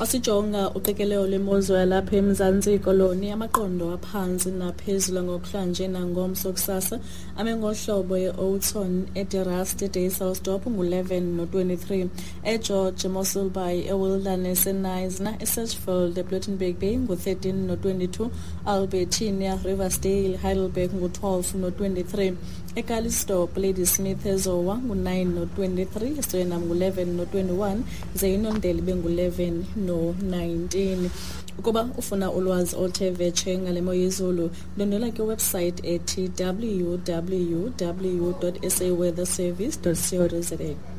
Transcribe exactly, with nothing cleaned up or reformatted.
Asijonga uqikelelo lwemozulu lapha eMzantsi Koloni, amaqondo aphansi naphezulu ngokuhlanje nangomso kusasa ame ngohlobo e-Oudtshoorn, eDerust, eDayselsdorp ngu-eleven no-twenty-three, eGeorge, eMossel Bay, eWilderness, eNisna, eSatchfield, eBlotenberg Bay ngu-thirteen no-twenty-two, Albertina, Riversdale, Heidelberg ngu-twelve no-twenty-three, eKalistopo, Ladysmith, eZowa ngu-nine no-twenty-three, eStrenham ngu-eleven no-twenty-one, Zeinondale bengu-eleven no-nineteen. Ukuba ufuna ulwazi oluthe vetshe ngale mo yezulu, ndondela kwiwebsite ethi w w w dot s a weather service dot co dot za.